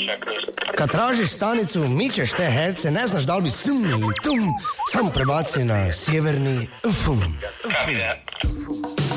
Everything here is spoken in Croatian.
Kad tražiš stanicu, mičeš te herce, ne znaš da li bi sum ili tum, samo prebaci na sjeverni fum.